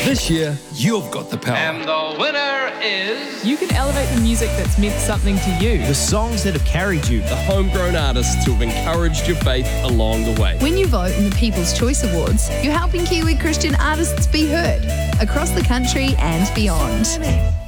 This year, you've got the power. And the winner is... You can elevate the music that's meant something to you. The songs that have carried you. The homegrown artists who have encouraged your faith along the way. When you vote in the People's Choice Awards, you're helping Kiwi Christian artists be heard across the country and beyond.